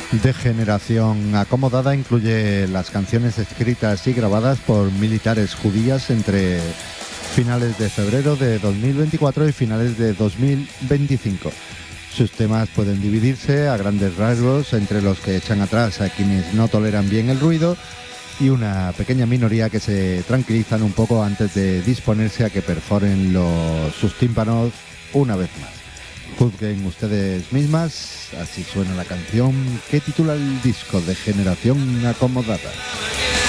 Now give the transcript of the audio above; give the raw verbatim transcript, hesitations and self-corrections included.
Degeneración acomodada incluye las canciones escritas y grabadas por militares judías entre finales de febrero de dos mil veinticuatro y finales de dos mil veinticinco. Sus temas pueden dividirse a grandes rasgos entre los que echan atrás a quienes no toleran bien el ruido y una pequeña minoría que se tranquilizan un poco antes de disponerse a que perforen los, sus tímpanos una vez más. Juzguen ustedes mismas, así suena la canción que titula el disco Degeneración acomodada.